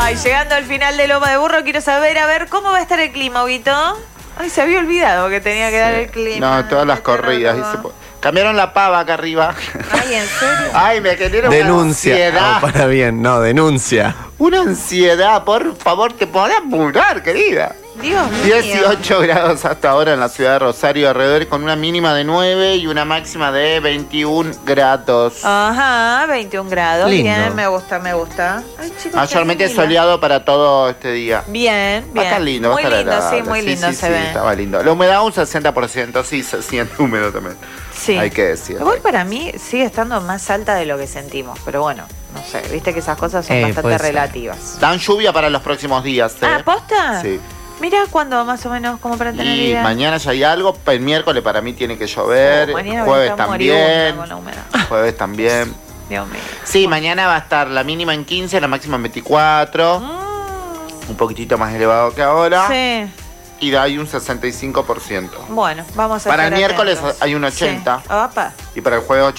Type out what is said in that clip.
Ay, llegando al final de Loma de Burro, quiero saber, a ver, ¿cómo va a estar el clima, Huguito? Ay, se había olvidado que tenía que dar el clima. No, todas las corridas. Cambiaron la pava acá arriba. Ay, ¿en serio? Ay, me genera Denuncia. una ansiedad. No, para bien, no, denuncia. Una ansiedad, por favor, te podés apurar, querida. Dios mío. 18 grados hasta ahora en la ciudad de Rosario alrededor, con una mínima de 9 y una máxima de 21 grados. Ajá, 21 grados. Lindo. Bien, me gusta, me gusta. Ay, chicos, Mayormente qué lindo. soleado para todo este día. Bien, Va a bien. estar lindo, Muy va a estar lindo, sí, agradable. muy lindo sí, se sí, ve. Estaba lindo. La humedad un 60%, sí, se siente húmedo también. Sí. Hay que decirlo. Igual para mí sigue estando más alta de lo que sentimos, pero bueno, no sé, viste que esas cosas son bastante puede ser. relativas. Dan lluvia para los próximos días, ¿eh? Ah, ¿posta? Sí. Mira cuándo más o menos, como para tener Y idea. mañana ya hay algo, el miércoles para mí tiene que llover, Mañana jueves voy a estar también, moribunda con la humedad. jueves también. Dios mío. Sí, mañana va a estar la mínima en 15, la máxima en 24, un poquitito más elevado que ahora, Sí. y hay un 65%. Bueno, vamos a Para estar el miércoles atentos. hay un 80. Sí. Opa. Y para el jueves